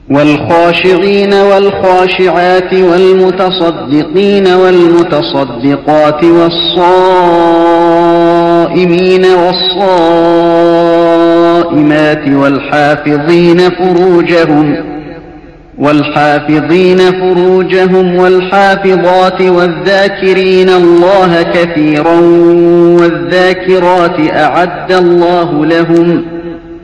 والخاشعين والخاشعات والمتصدقين والمتصدقات والصائمين والصائمات والحافظين فروجهم والحافظات والذاكرين الله كثيرا والذاكرات أعد الله لهم